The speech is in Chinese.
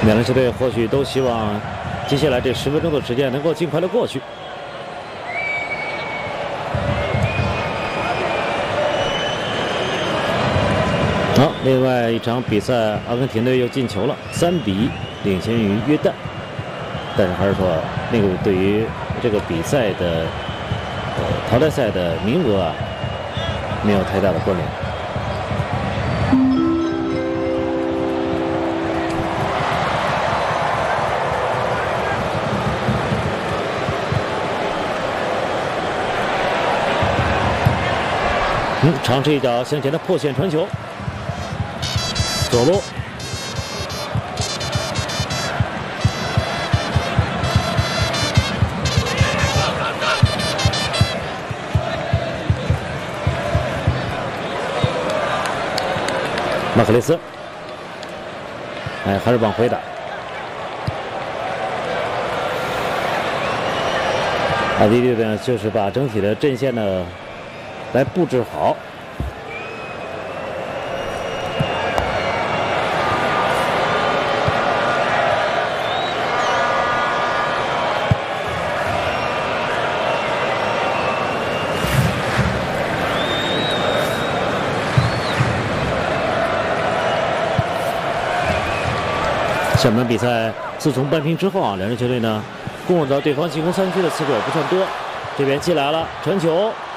两支球队或许都希望接下来这10分钟的时间能够尽快的过去。好，另外一场比赛，阿根廷队又进球了，3比领先于约旦。但是还是说，那个对于这个比赛的淘汰赛的名额啊，没有太大的关联。尝试一脚向前的破线传球，左路。马克雷斯，还是往回打。阿迪队呢，就是把整体的阵线呢来布置好。上半比赛自从扳平之后两支球队呢攻入到对方进攻3区的次数也不算多。这边进来了传球，